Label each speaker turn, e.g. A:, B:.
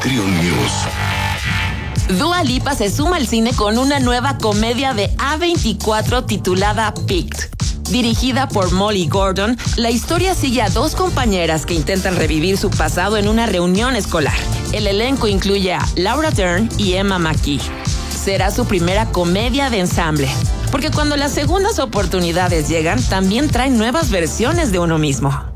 A: Triun News.
B: Dua Lipa se suma al cine con una nueva comedia de A24 titulada Picked. Dirigida por Molly Gordon, la historia sigue a dos compañeras que intentan revivir su pasado en una reunión escolar. El elenco incluye a Laura Dern y Emma McKee. Será su primera comedia de ensamble, porque cuando las segundas oportunidades llegan, también traen nuevas versiones de uno mismo.